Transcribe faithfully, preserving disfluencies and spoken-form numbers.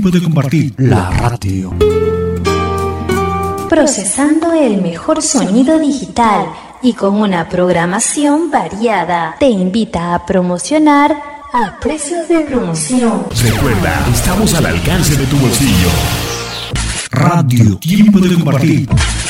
tiempo de compartir. La radio. Procesando el mejor sonido digital y con una programación variada. Te invita a promocionar a precios de promoción. Recuerda, estamos al alcance de tu bolsillo. Radio, tiempo de compartir.